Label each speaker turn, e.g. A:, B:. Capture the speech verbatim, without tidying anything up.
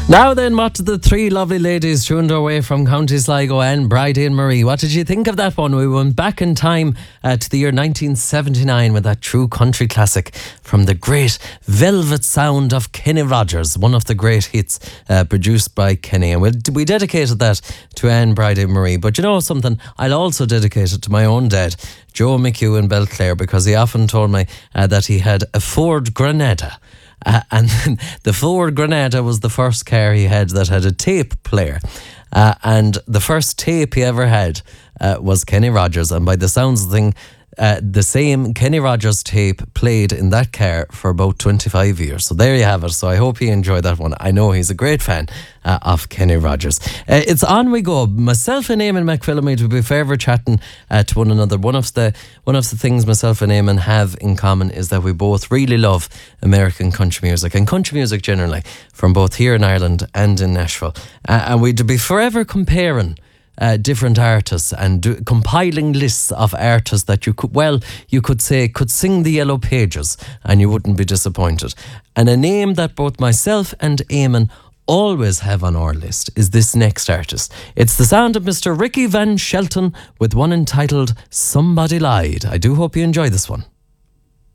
A: Now then, what did the three lovely ladies tuned our way from County Sligo and Bridie and Marie, what did you think of that one? We went back in time uh, to the year nineteen seventy-nine with that true country classic from the great velvet sound of Kenny Rogers, one of the great hits uh, produced by Kenny. And we, we dedicated that to Anne, Bridie and Marie. But you know something? I'll also dedicate it to my own dad, Joe McHugh in Belclare, because he often told me uh, that he had a Ford Granada. Uh, and the Ford Granada was the first car he had that had a tape player. Uh, and the first tape he ever had uh, was Kenny Rogers. And by the sounds of the thing, uh, the same Kenny Rogers tape played in that car for about twenty-five years. So there you have it. So I hope you enjoyed that one. I know he's a great fan uh, of Kenny Rogers. Uh, it's on we go. Myself and Eamon McPhillamy will be forever chatting uh, to one another. One of the one of the things myself and Eamon have in common is that we both really love American country music and country music generally, from both here in Ireland and in Nashville. Uh, and we'd be forever comparing Uh, different artists and do, compiling lists of artists that you could, well, you could say could sing the Yellow Pages and you wouldn't be disappointed. And a name that both myself and Eamon always have on our list is this next artist. It's the sound of Mister Ricky Van Shelton with one entitled Somebody Lied. I do hope you enjoy this one.